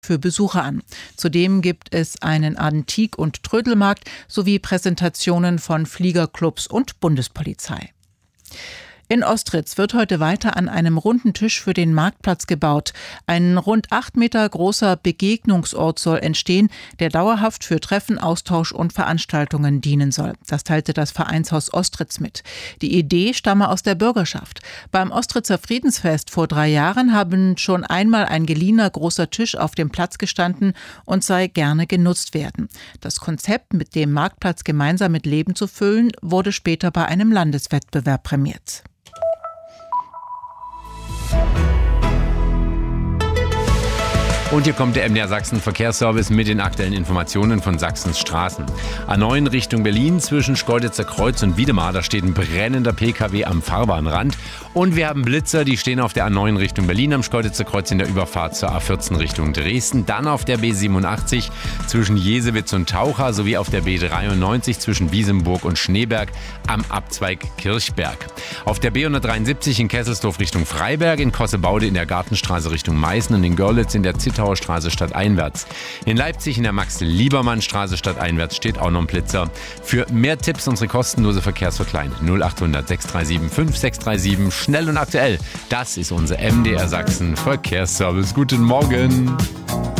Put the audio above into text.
für Besucher an. Zudem gibt es einen Antik- und Trödelmarkt sowie Präsentationen von Fliegerclubs und Bundespolizei. In Ostritz wird heute weiter an einem runden Tisch für den Marktplatz gebaut. Ein rund 8 Meter großer Begegnungsort soll entstehen, der dauerhaft für Treffen, Austausch und Veranstaltungen dienen soll. Das teilte das Vereinshaus Ostritz mit. Die Idee stamme aus der Bürgerschaft. Beim Ostritzer Friedensfest vor 3 Jahren haben schon einmal ein geliehener großer Tisch auf dem Platz gestanden und sei gerne genutzt werden. Das Konzept, mit dem Marktplatz gemeinsam mit Leben zu füllen, wurde später bei einem Landeswettbewerb prämiert. Und hier kommt der MDR Sachsen Verkehrsservice mit den aktuellen Informationen von Sachsens Straßen. A9 Richtung Berlin zwischen Schkeuditzer Kreuz und Wiedemar, da steht ein brennender PKW am Fahrbahnrand. Und wir haben Blitzer, die stehen auf der A9 Richtung Berlin am Schkeuditzer Kreuz in der Überfahrt zur A14 Richtung Dresden. Dann auf der B87 zwischen Jesewitz und Taucha sowie auf der B93 zwischen Wiesenburg und Schneeberg am Abzweig Kirchberg. Auf der B173 in Kesselsdorf Richtung Freiberg, in Kossebaude in der Gartenstraße Richtung Meißen und in Görlitz in der Zittauer Straße stadteinwärts. In Leipzig in der Max-Liebermann-Straße stadteinwärts steht auch noch ein Blitzer. Für mehr Tipps unsere kostenlose Verkehrsverklein 0800 637 5637. Schnell und aktuell. Das ist unser MDR Sachsen Verkehrsservice. Guten Morgen.